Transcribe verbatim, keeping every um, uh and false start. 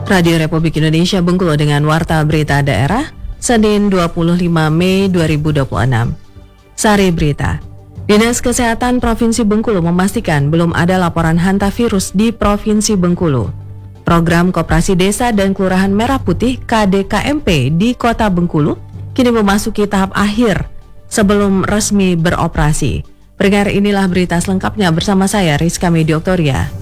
Radio Republik Indonesia Bengkulu dengan Warta Berita Daerah, Senin dua puluh lima Mei dua ribu dua puluh enam. Sari Berita. Dinas Kesehatan Provinsi Bengkulu memastikan belum ada laporan hantavirus di Provinsi Bengkulu. Program Koperasi Desa dan Kelurahan Merah Putih K D K M P di Kota Bengkulu kini memasuki tahap akhir sebelum resmi beroperasi. Pendengar, inilah berita selengkapnya bersama saya Rizka Medioktoria.